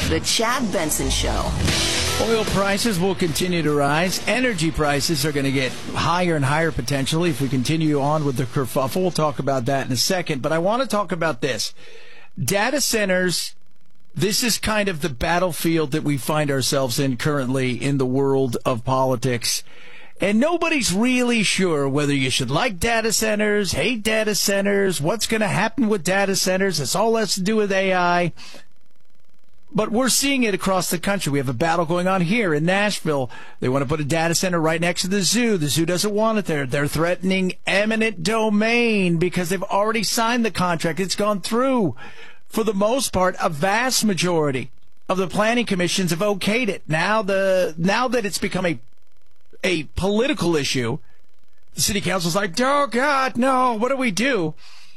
The Chad Benson Show. Oil prices will continue to rise. Energy prices are going to get higher and higher potentially if we continue on with the kerfuffle. We'll talk about that in a second. But I want to talk about this. Data centers, this is kind of the battlefield that we find ourselves in currently in the world of politics. And nobody's really sure whether you should like data centers, hate data centers, what's going to happen with data centers. It's all has to do with AI. But we're seeing it across the country. We have a battle going on here in Nashville. They want to put a data center right next to the zoo. The zoo doesn't want it there. They're threatening eminent domain because they've already signed the contract. It's gone through. For the most part, a vast majority of the planning commissions have okayed it. Now that it's become a political issue, the city council's like, oh, God, no, what do we do?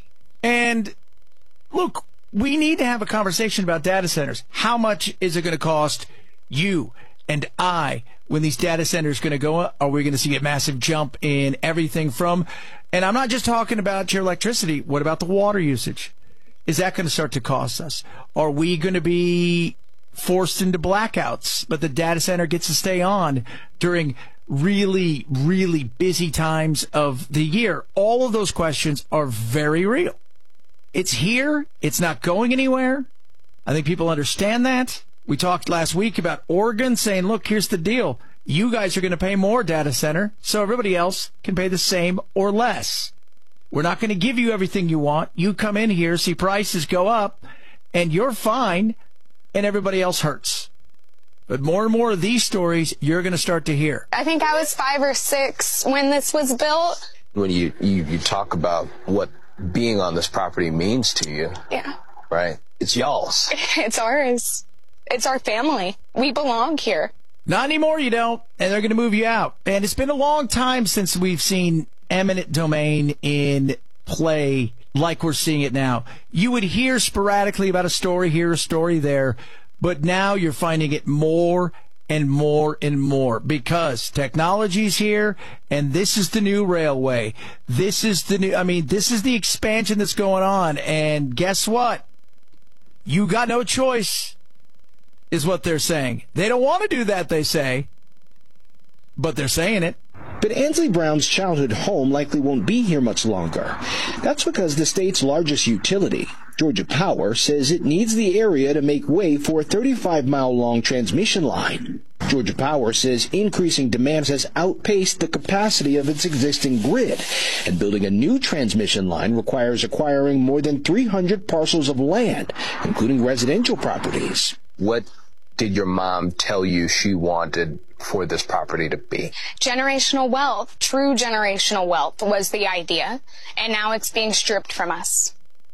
And look, we need to have a conversation about data centers. How much is it going to cost you and I when these data centers going to go up? Are we going to see a massive jump in everything from, and I'm not just talking about your electricity, what about the water usage? Is that going to start to cost us? Are we going to be forced into blackouts, but the data center gets to stay on during really, really busy times of the year? All of those questions are very real. It's here. It's not going anywhere. I think people understand that. We talked last week about Oregon saying, look, here's the deal. You guys are going to pay more data center, so everybody else can pay the same or less. We're not going to give you everything you want. You come in here, see prices go up, and you're fine, and everybody else hurts. But more and more of these stories you're going to start to hear. I think I was 5 or 6 when this was built. When you talk about what being on this property means to you. Yeah. Right? It's y'all's. It's ours. It's our family. We belong here. Not anymore, you don't. And they're going to move you out. And it's been a long time since we've seen eminent domain in play like we're seeing it now. You would hear sporadically about a story here, a story there, but now you're finding it more and more and more because technology's here, and this is the new railway. This is the expansion that's going on, and guess what? You got no choice, is what they're saying. They don't want to do that, they say, but they're saying it. But Ansley Brown's childhood home likely won't be here much longer. That's because the state's largest utility, Georgia Power, says it needs the area to make way for a 35-mile-long transmission line. Georgia Power says increasing demand has outpaced the capacity of its existing grid, and building a new transmission line requires acquiring more than 300 parcels of land, including residential properties. What did your mom tell you she wanted for this property to be? Generational wealth, true generational wealth was the idea, and now it's being stripped from us.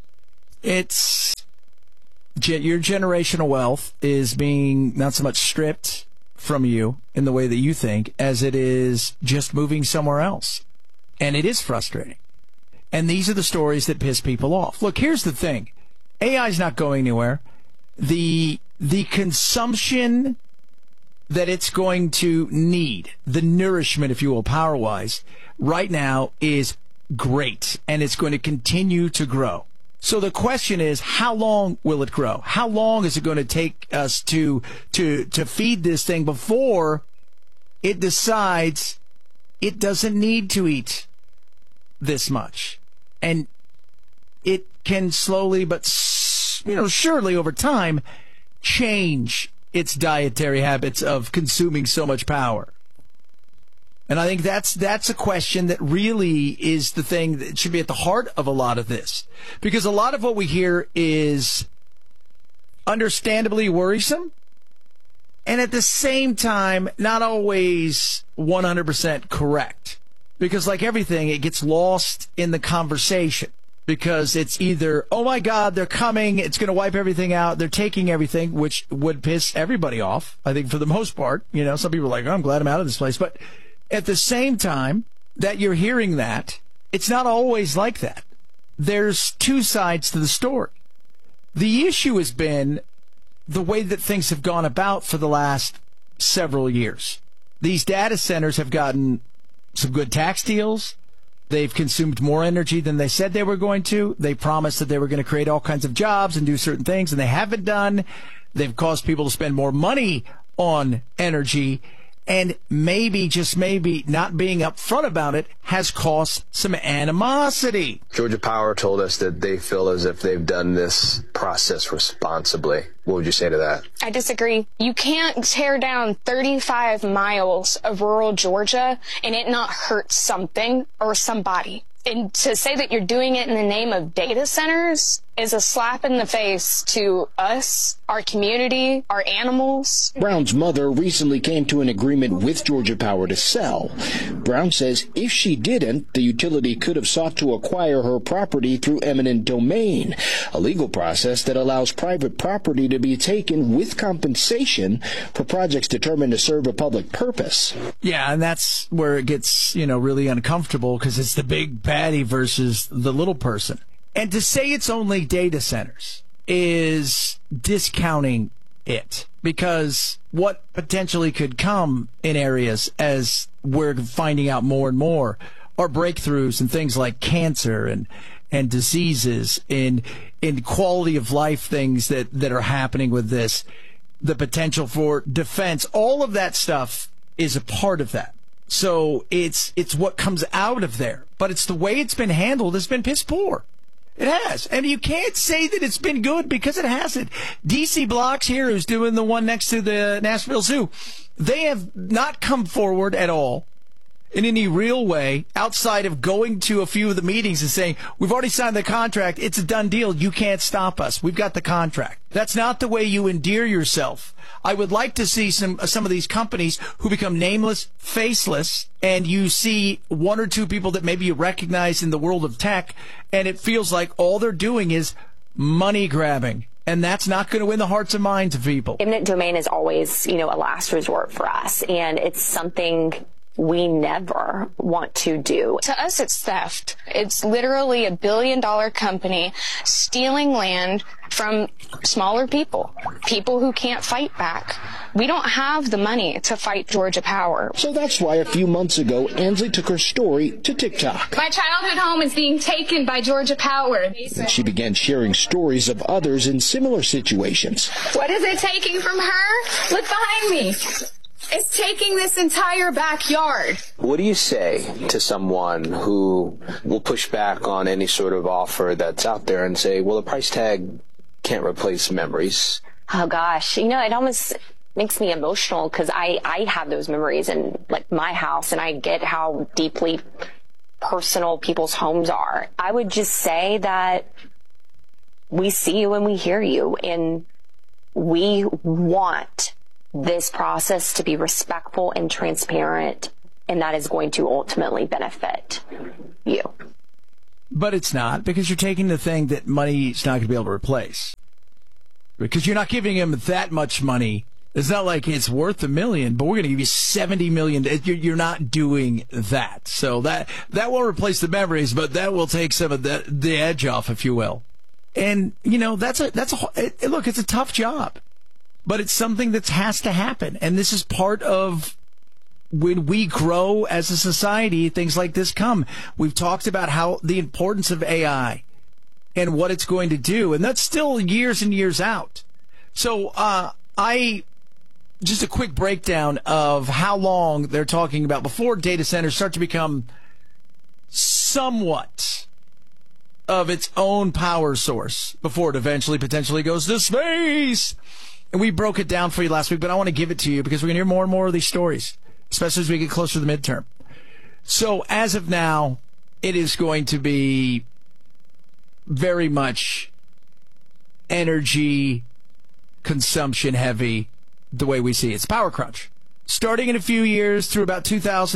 It's your generational wealth is being not so much stripped from you in the way that you think as it is just moving somewhere else. And it is frustrating. And these are the stories that piss people off. Look, here's the thing. AI is not going anywhere. The consumption that it's going to need, the nourishment, if you will, power-wise, right now is great, and it's going to continue to grow. So the question is, how long will it grow? How long is it going to take us to feed this thing before it decides it doesn't need to eat this much? And it can slowly but surely over time change its dietary habits of consuming so much power. And I think that's a question that really is the thing that should be at the heart of a lot of this. Because a lot of what we hear is understandably worrisome, and at the same time, not always 100% correct. Because like everything, it gets lost in the conversation. Because it's either, oh my God, they're coming, it's going to wipe everything out, they're taking everything, which would piss everybody off, I think, for the most part. You know, some people are like, oh, I'm glad I'm out of this place. But at the same time that you're hearing that, it's not always like that. There's two sides to the story. The issue has been the way that things have gone about for the last several years. These data centers have gotten some good tax deals. They've consumed more energy than they said they were going to. They promised that they were going to create all kinds of jobs and do certain things, and they haven't done. They've caused people to spend more money on energy. And maybe, just maybe, not being upfront about it has caused some animosity. Georgia Power told us that they feel as if they've done this process responsibly. What would you say to that? I disagree. You can't tear down 35 miles of rural Georgia and it not hurt something or somebody. And to say that you're doing it in the name of data centers is a slap in the face to us, our community, our animals. Brown's mother recently came to an agreement with Georgia Power to sell. Brown says if she didn't, the utility could have sought to acquire her property through eminent domain, a legal process that allows private property to be taken with compensation for projects determined to serve a public purpose. Yeah, and that's where it gets, really uncomfortable, because it's the big baddie versus the little person. And to say it's only data centers is discounting it, because what potentially could come in areas, as we're finding out more and more, are breakthroughs in things like cancer and diseases, in quality of life things that are happening with this, the potential for defense. All of that stuff is a part of that. So it's what comes out of there. But it's the way it's been handled has been piss poor. It has. And you can't say that it's been good, because it hasn't. DC Blocks here, who's doing the one next to the Nashville Zoo, they have not come forward at all in any real way, outside of going to a few of the meetings and saying, we've already signed the contract. It's a done deal. You can't stop us. We've got the contract. That's not the way you endear yourself. I would like to see some of these companies who become nameless, faceless, and you see one or two people that maybe you recognize in the world of tech, and it feels like all they're doing is money grabbing. And that's not going to win the hearts and minds of people. Eminent domain is always, a last resort for us, and it's something we never want to do. To us, it's theft. It's literally $1 billion company stealing land from smaller people who can't fight back. We don't have the money to fight Georgia Power. So that's why a few months ago, Ansley took her story to TikTok. My childhood home is being taken by Georgia Power. And she began sharing stories of others in similar situations. What is it taking from her? Look behind me. It's taking this entire backyard. What do you say to someone who will push back on any sort of offer that's out there and say, well, the price tag can't replace memories? Oh, gosh. It almost makes me emotional, because I have those memories in my house, and I get how deeply personal people's homes are. I would just say that we see you and we hear you, and we want this process to be respectful and transparent, and that is going to ultimately benefit you. But it's not, because you're taking the thing that money's not going to be able to replace. Because you're not giving him that much money. It's not like it's worth $1 million, but we're going to give you $70 million. You're not doing that. So that won't replace the memories, but that will take some of the edge off, if you will. And, look, it's a tough job. But it's something that has to happen. And this is part of when we grow as a society, things like this come. We've talked about how the importance of AI and what it's going to do. And that's still years and years out. So just a quick breakdown of how long they're talking about before data centers start to become somewhat of its own power source, before it eventually potentially goes to space. And we broke it down for you last week, but I want to give it to you because we're going to hear more and more of these stories, especially as we get closer to the midterm. So as of now, it is going to be very much energy consumption heavy, the way we see it. It's power crunch. Starting in a few years through about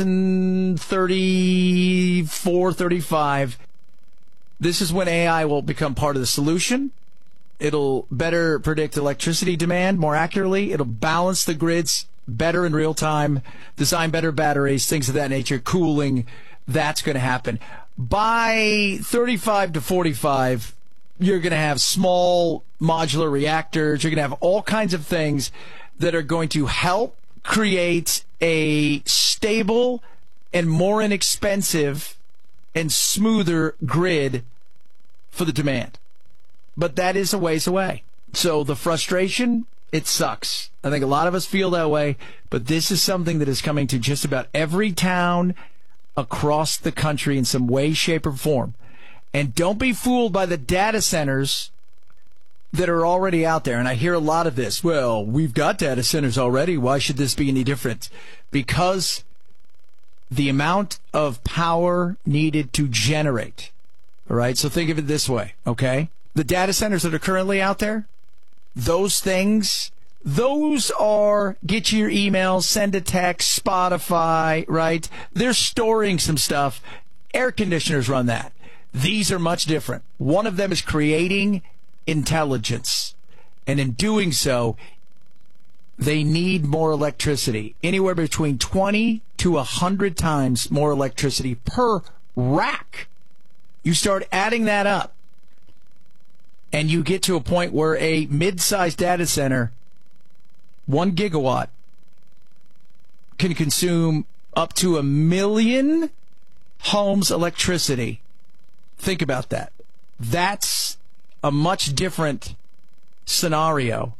2034, 35, this is when AI will become part of the solution. It'll better predict electricity demand more accurately. It'll balance the grids better in real time, design better batteries, things of that nature, cooling. That's going to happen. By 35 to 45, you're going to have small modular reactors. You're going to have all kinds of things that are going to help create a stable and more inexpensive and smoother grid for the demand. But that is a ways away. So the frustration It sucks. I think a lot of us feel that way, but this is something that is coming to just about every town across the country in some way, shape, or form. And don't be fooled by the data centers that are already out there. And I hear a lot of this. Well, we've got data centers already. Why should this be any different? Because the amount of power needed to generate. All right. So think of it this way. Okay. The data centers that are currently out there, those things, those are get your emails, send a text, Spotify, right? They're storing some stuff. Air conditioners run that. These are much different. One of them is creating intelligence. And in doing so, they need more electricity. Anywhere between 20 to 100 times more electricity per rack. You start adding that up, and you get to a point where a mid-sized data center, 1 gigawatt, can consume up to 1 million homes' electricity. Think about that. That's a much different scenario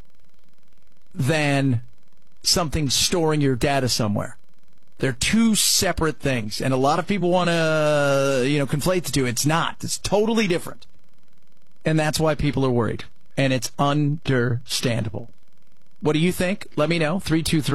than something storing your data somewhere. They're two separate things, and a lot of people want to, conflate the two. It's not. It's totally different. And that's why people are worried. And it's understandable. What do you think? Let me know.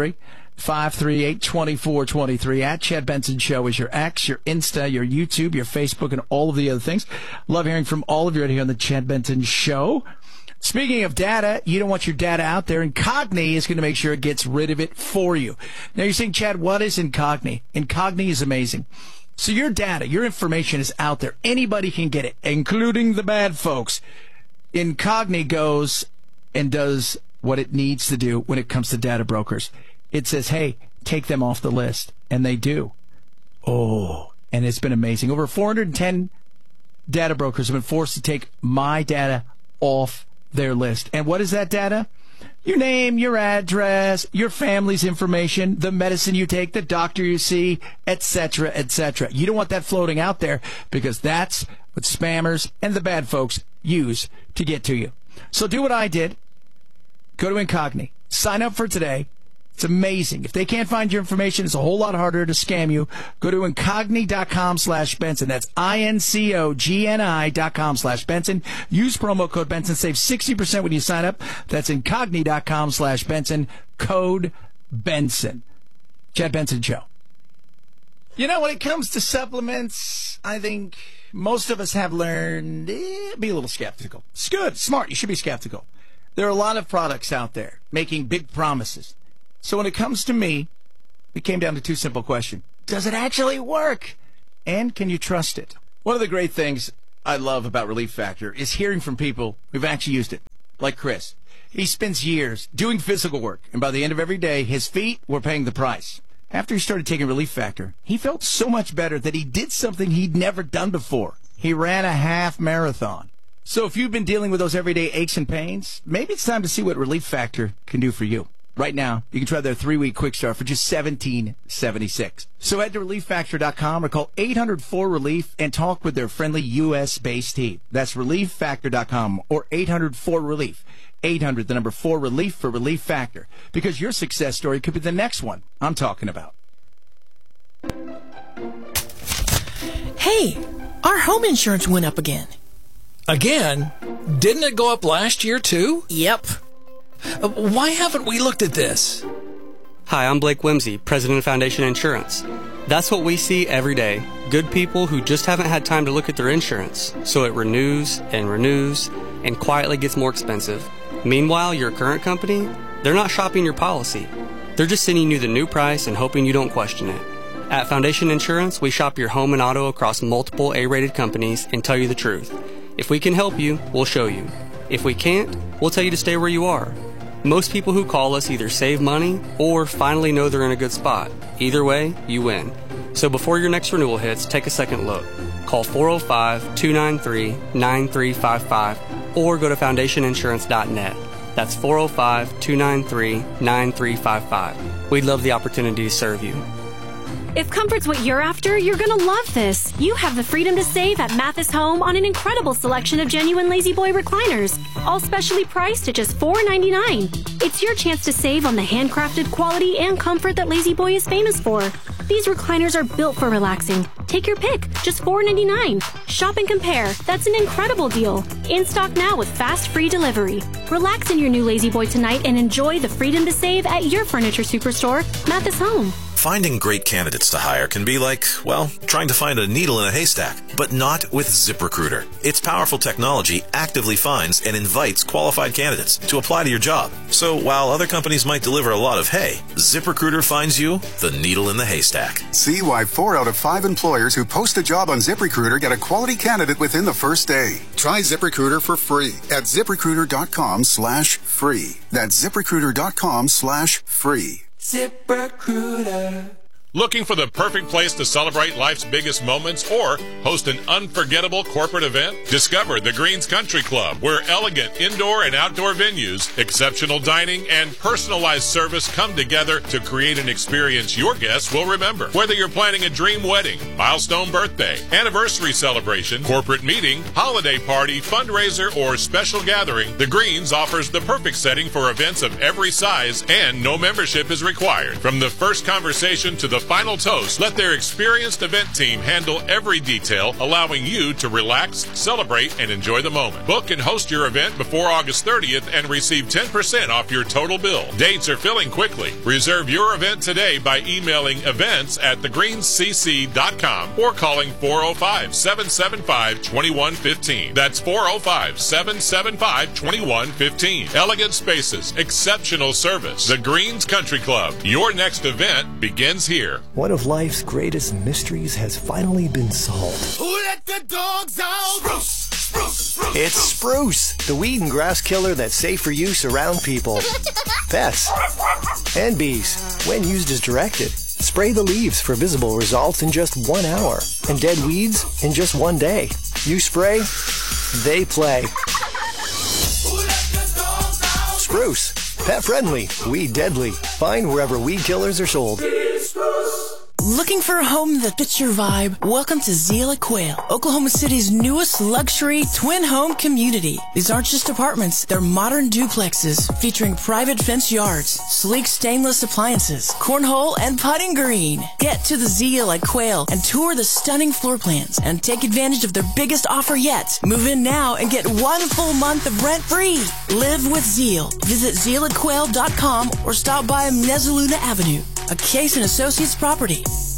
323-538-2423. At Chad Benson Show is your X, your Insta, your YouTube, your Facebook, and all of the other things. Love hearing from all of you right here on the Chad Benson Show. Speaking of data, you don't want your data out there. Incogni is going to make sure it gets rid of it for you. Now you're saying, Chad, what is Incogni? Incogni is amazing. So your data, your information is out there. Anybody can get it, including the bad folks. Incogni goes and does what it needs to do when it comes to data brokers. It says, hey, take them off the list. And they do. Oh, and it's been amazing. Over 410 data brokers have been forced to take my data off their list. And what is that data? Your name, your address, your family's information, the medicine you take, the doctor you see, etc., etc. You don't want that floating out there because that's what spammers and the bad folks use to get to you. So do what I did. Go to Incogni. Sign up for today. It's amazing. If they can't find your information, it's a whole lot harder to scam you. Go to Incogni.com/Benson. That's INCOGNI.com/Benson. Use promo code Benson. Save 60% when you sign up. That's Incogni.com/Benson. Code Benson. Chad Benson Show. When it comes to supplements, I think most of us have learned be a little skeptical. It's good. Smart. You should be skeptical. There are a lot of products out there making big promises. So when it comes to me, it came down to two simple questions. Does it actually work? And can you trust it? One of the great things I love about Relief Factor is hearing from people who've actually used it, like Chris. He spends years doing physical work, and by the end of every day, his feet were paying the price. After he started taking Relief Factor, he felt so much better that he did something he'd never done before. He ran a half marathon. So if you've been dealing with those everyday aches and pains, maybe it's time to see what Relief Factor can do for you. Right now, you can try their 3-week quick start for just $17.76. So head to ReliefFactor.com or call 800-4RELIEF and talk with their friendly U.S.-based team. That's ReliefFactor.com or 800-4RELIEF. 800-4RELIEF for Relief Factor. Because your success story could be the next one I'm talking about. Hey, our home insurance went up again. Again? Didn't it go up last year, too? Yep. Why haven't we looked at this? Hi, I'm Blake Whimsy, president of Foundation Insurance. That's what we see every day. Good people who just haven't had time to look at their insurance. So it renews and quietly gets more expensive. Meanwhile, your current company, they're not shopping your policy. They're just sending you the new price and hoping you don't question it. At Foundation Insurance, we shop your home and auto across multiple A-rated companies and tell you the truth. If we can help you, we'll show you. If we can't, we'll tell you to stay where you are. Most people who call us either save money or finally know they're in a good spot. Either way, you win. So before your next renewal hits, take a second look. Call 405-293-9355 or go to foundationinsurance.net. That's 405-293-9355. We'd love the opportunity to serve you. If comfort's what you're after, you're gonna love this. You have the freedom to save at Mathis Home on an incredible selection of genuine Lazy Boy recliners, all specially priced at just $4.99. It's your chance to save on the handcrafted quality and comfort that Lazy Boy is famous for. These recliners are built for relaxing. Take your pick, just $4.99. Shop and compare. That's an incredible deal. In stock now with fast free delivery. Relax in your new Lazy Boy tonight and enjoy the freedom to save at your furniture superstore, Mathis Home. Finding great candidates to hire can be like, well, trying to find a needle in a haystack, but not with ZipRecruiter. Its powerful technology actively finds and invites qualified candidates to apply to your job. So while other companies might deliver a lot of hay, ZipRecruiter finds you the needle in the haystack. See why 4 out of 5 employers who post a job on ZipRecruiter get a quality candidate within the first day. Try ZipRecruiter for free at ZipRecruiter.com/free. That's ZipRecruiter.com/free. ZipRecruiter. Looking for the perfect place to celebrate life's biggest moments or host an unforgettable corporate event? Discover the Greens Country Club, where elegant indoor and outdoor venues, exceptional dining, and personalized service come together to create an experience your guests will remember. Whether you're planning a dream wedding, milestone birthday, anniversary celebration, corporate meeting, holiday party, fundraiser, or special gathering, the Greens offers the perfect setting for events of every size, and no membership is required. From the first conversation to the final toast, let their experienced event team handle every detail, allowing you to relax, celebrate, and enjoy the moment. Book and host your event before August 30th and receive 10% off your total bill. Dates are filling quickly. Reserve your event today by emailing events@thegreenscc.com or calling 405-775-2115. That's 405-775-2115. Elegant spaces, exceptional service. The Greens Country Club. Your next event begins here. One of life's greatest mysteries has finally been solved. Who let the dogs out? Spruce, spruce, spruce. It's Spruce, the weed and grass killer that's safe for use around people, pets, and bees when used as directed. Spray the leaves for visible results in just 1 hour and dead weeds in just 1 day. You spray, they play. Spruce, pet friendly, weed deadly. Find wherever weed killers are sold. Looking for a home that fits your vibe? Welcome to Zeal at Quail, Oklahoma City's newest luxury twin home community. These aren't just apartments, they're modern duplexes featuring private fenced yards, sleek stainless appliances, cornhole, and putting green. Get to the Zeal at Quail and tour the stunning floor plans and take advantage of their biggest offer yet. Move in now and get 1 full month of rent free. Live with Zeal. Visit zealatquail.com or stop by Mezzaluna Avenue, a Case & Associates property.